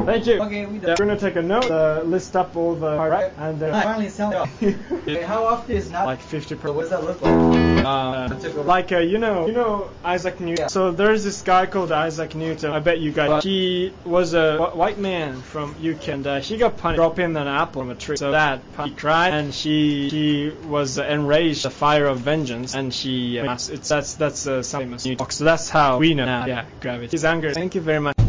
Thank you. Okay, we Yeah, done. we're gonna take a note, list up all the right, and Finally sound off. Okay, how often is not like 50%. what does that look like? Like you know Isaac Newton. Yeah. So there's this guy called Isaac Newton. I bet you guys. He was a white man from UK, and he got punished dropping an apple from a tree. So that he cried, and she was enraged, the fire of vengeance, and she. That's famous Newton. So that's how we know now. Yeah, gravity. His anger. Thank you very much.